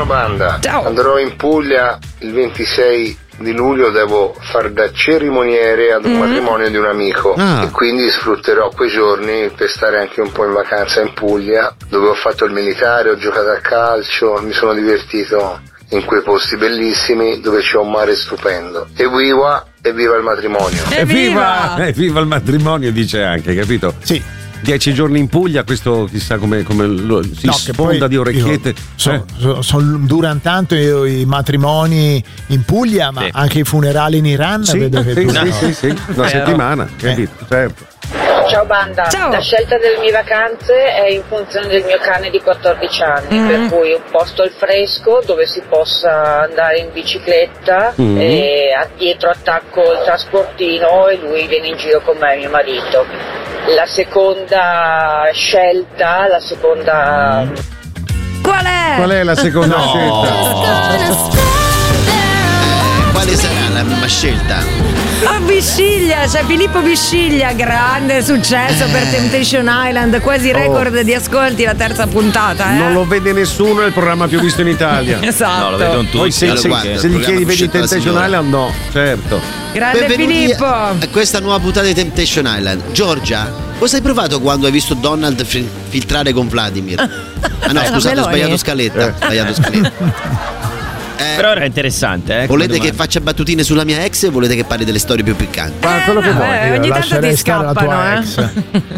Buongiorno banda. Ciao. Andrò in Puglia il 26 di luglio, devo far da cerimoniere ad un matrimonio di un amico e quindi sfrutterò quei giorni per stare anche un po' in vacanza in Puglia, dove ho fatto il militare, ho giocato a calcio, mi sono divertito in quei posti bellissimi dove c'è un mare stupendo. Evviva il matrimonio. Evviva il matrimonio, dice anche, capito? Sì. 10 giorni in Puglia, questo chissà come si sfonda di orecchiette. Durano tanto i matrimoni in Puglia, ma anche i funerali in Iran. Sì, vedo che una settimana, capito? Certo. Ciao banda, Ciao. La scelta delle mie vacanze è in funzione del mio cane di 14 anni, per cui un posto al fresco dove si possa andare in bicicletta e dietro attacco il trasportino e lui viene in giro con me e mio marito. La seconda scelta, Qual è la seconda scelta? Quale sarà la prima scelta? Bisciglia, c'è Filippo Bisciglia, grande successo per Temptation Island, quasi record di ascolti, la terza puntata. Non lo vede nessuno, è il programma più visto in Italia. Esatto. No, lo vedono tutti. Poi se gli chiedi vedi Temptation Island, no, certo. Grande Benvenuti Filippo. a questa nuova puntata di Temptation Island. Giorgia, cosa hai provato quando hai visto Donald filtrare con Vladimir? Ah no, scusate, ho sbagliato scaletta. Però era interessante, Volete che faccia battutine sulla mia ex o volete che parli delle storie più piccanti? Ma quello che vuoi, ogni tanto lascerei ti stare la tua scappano, ex.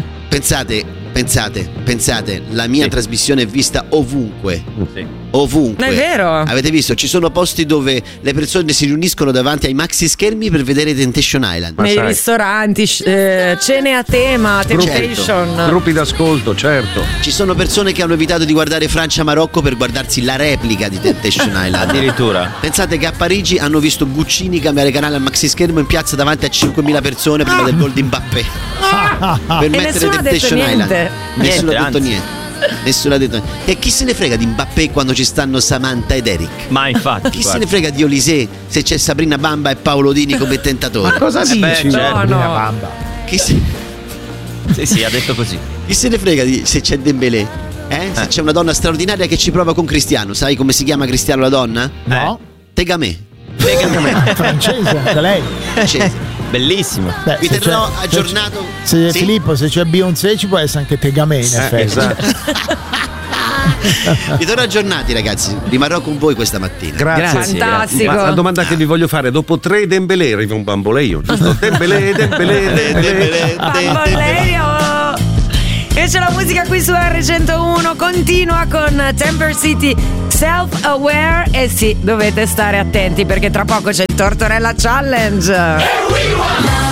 Pensate, la mia trasmissione è vista ovunque. Sì. Ovunque. È vero. Avete visto? Ci sono posti dove le persone si riuniscono davanti ai maxi schermi per vedere Temptation Island. Nei ristoranti, cene a tema, Temptation. Gruppi d'ascolto, certo. Ci sono persone che hanno evitato di guardare Francia-Marocco per guardarsi la replica di Temptation Island. Addirittura. Pensate che a Parigi hanno visto Guccini cambiare canale al maxi schermo in piazza davanti a 5.000 persone prima del gol di Mbappé. Per mettere nessuno ha detto Temptation niente. Island. Nessuno ha detto anzi. niente. Nessuno ha detto niente. E chi se ne frega di Mbappé quando ci stanno Samantha ed Eric? Ma infatti, Chi se ne frega di Olysée se c'è Sabrina Bamba e Paolo Dini come tentatori? Ma cosa dici? certo. No. Sì, ha detto così. Chi se ne frega se c'è Dembélé? Se c'è una donna straordinaria che ci prova con Cristiano. Sai come si chiama Cristiano la donna? No? Tegamé. Francese, anche lei. Francese. Bellissimo. Beh, Vi se terrò c'è- aggiornato. Se Sì? Filippo, se c'è Beyoncé ci può essere anche Tegamé in effetti. Esatto. Vi terrò aggiornati, ragazzi. Rimarrò con voi questa mattina. Grazie. Fantastico. Ma la domanda che vi voglio fare, dopo 3 Dembélé arriva un bamboleio, giusto? Dembélé. Bamboleio. E c'è la musica qui su R101, continua con Temper City Self-Aware. E sì, dovete stare attenti perché tra poco c'è il Tortorella Challenge.